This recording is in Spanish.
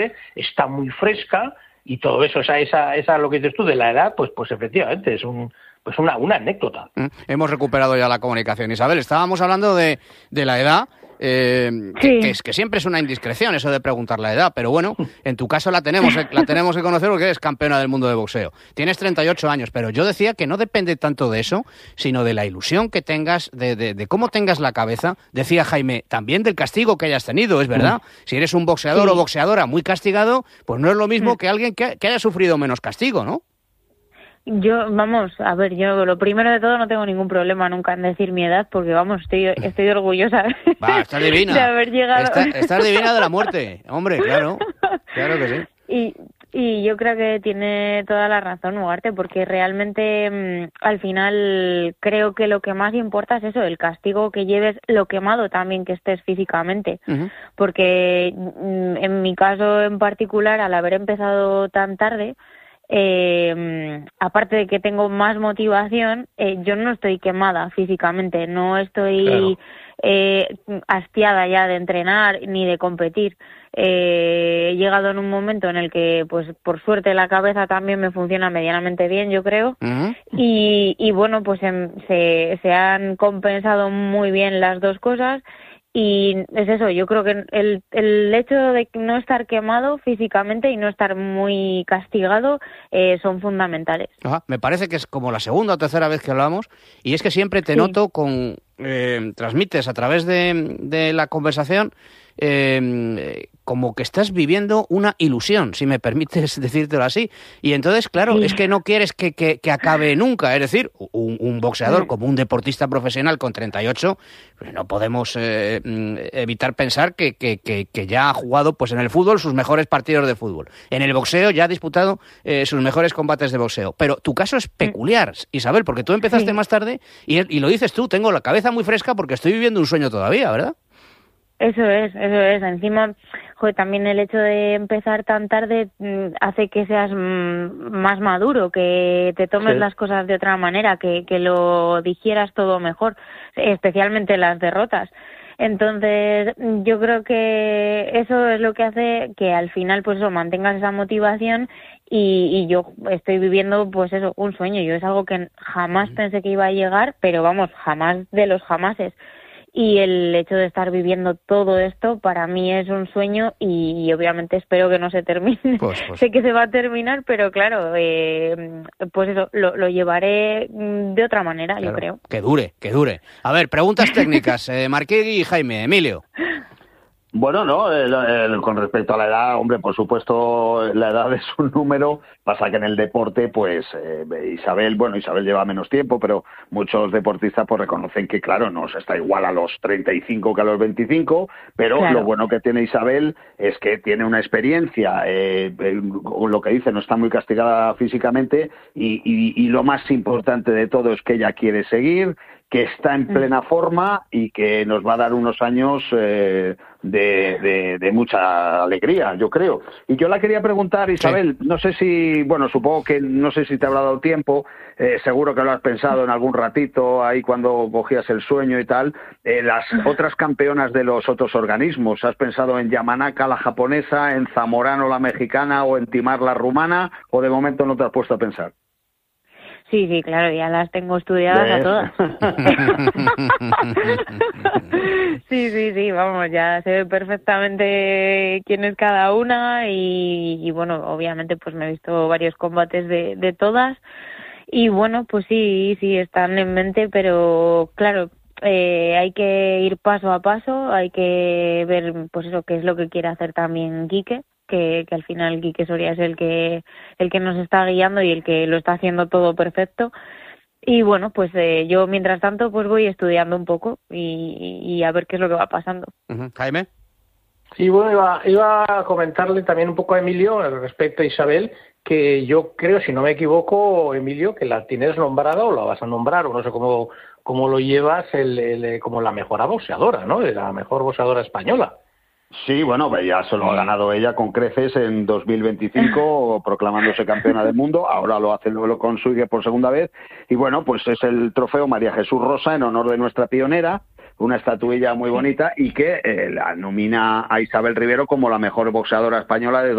está muy fresca y todo eso, esa lo que dices tú de la edad, pues efectivamente es una anécdota. Hemos recuperado ya la comunicación. Isabel, estábamos hablando de la edad, Sí. que siempre es una indiscreción eso de preguntar la edad, pero bueno, en tu caso la tenemos que conocer porque eres campeona del mundo de boxeo. Tienes 38 años, pero yo decía que no depende tanto de eso, sino de la ilusión que tengas, de cómo tengas la cabeza. Decía Jaime, también del castigo que hayas tenido, es verdad. Si eres un boxeador o boxeadora muy castigado, pues no es lo mismo que alguien que haya sufrido menos castigo, ¿no? Yo lo primero de todo, no tengo ningún problema nunca en decir mi edad, porque estoy orgullosa estás divina. de haber llegado. Estás divina de la muerte, hombre, claro que sí. Y yo creo que tiene toda la razón Ugarte, porque realmente al final creo que lo que más importa es eso, el castigo que lleves, lo quemado también que estés físicamente, porque en mi caso en particular, al haber empezado tan tarde, aparte de que tengo más motivación, yo no estoy quemada físicamente, no estoy hastiada ya de entrenar ni de competir. He llegado en un momento en el que, pues por suerte, la cabeza también me funciona medianamente bien, yo creo, y bueno, pues se han compensado muy bien las dos cosas. Y es eso, yo creo que el hecho de no estar quemado físicamente y no estar muy castigado son fundamentales. Ajá, me parece que es como la segunda o tercera vez que hablamos, y es que siempre te noto transmites a través de la conversación como que estás viviendo una ilusión, si me permites decírtelo así. Y entonces, claro, es que no quieres que acabe nunca. Es decir, un boxeador como un deportista profesional con 38, pues no podemos evitar pensar que ya ha jugado pues en el fútbol sus mejores partidos de fútbol. En el boxeo ya ha disputado sus mejores combates de boxeo. Pero tu caso es peculiar, Isabel, porque tú empezaste más tarde y lo dices tú, tengo la cabeza muy fresca porque estoy viviendo un sueño todavía, ¿verdad? Eso es. Encima, también el hecho de empezar tan tarde hace que seas más maduro, que te tomes las cosas de otra manera, que lo digieras todo mejor, especialmente las derrotas. Entonces, yo creo que eso es lo que hace que al final, pues eso, mantengas esa motivación y yo estoy viviendo, pues eso, un sueño. Yo es algo que jamás pensé que iba a llegar, pero vamos, jamás de los jamases. Y el hecho de estar viviendo todo esto para mí es un sueño y obviamente espero que no se termine. Pues. Sé que se va a terminar, pero claro, pues eso, lo llevaré de otra manera, claro, yo creo. Que dure. A ver, preguntas técnicas, Marquegui y Jaime. Emilio. Bueno, no, con respecto a la edad, hombre, por supuesto, la edad es un número. Pasa que en el deporte, pues, Isabel lleva menos tiempo, pero muchos deportistas pues reconocen que, claro, no está igual a los 35 que a los 25, pero claro, lo bueno que tiene Isabel es que tiene una experiencia, lo que dice, no está muy castigada físicamente y lo más importante de todo es que ella quiere seguir, que está en plena forma y que nos va a dar unos años de mucha alegría, yo creo. Y yo la quería preguntar, Isabel, no sé si, supongo que no sé si te habrá dado tiempo, seguro que lo has pensado en algún ratito, ahí cuando cogías el sueño y tal, las otras campeonas de los otros organismos, ¿has pensado en Yamanaka, la japonesa, en Zamorano, la mexicana, o en Timar, la rumana, o de momento no te has puesto a pensar? Sí, claro, ya las tengo estudiadas a todas. Sí, vamos, ya sé perfectamente quién es cada una y bueno, obviamente pues me he visto varios combates de todas y bueno, pues sí, están en mente, pero claro, hay que ir paso a paso, hay que ver pues eso, qué es lo que quiere hacer también Quique. Que al final Quique Soria es el que nos está guiando y el que lo está haciendo todo perfecto. Y bueno, pues yo mientras tanto pues voy estudiando un poco y a ver qué es lo que va pasando. Jaime. Sí, bueno, iba a comentarle también un poco a Emilio respecto a Isabel, que yo creo, si no me equivoco, Emilio, que la tienes nombrada o la vas a nombrar, o no sé cómo lo llevas, como la mejor boxeadora, ¿no? La mejor boxeadora española. Sí, bueno, ya se lo ha ganado ella con creces en 2025, proclamándose campeona del mundo. Ahora lo consigue por segunda vez. Y bueno, pues es el trofeo María Jesús Rosa en honor de nuestra pionera. una estatuilla muy bonita y que la nomina a Isabel Rivero como la mejor boxeadora española de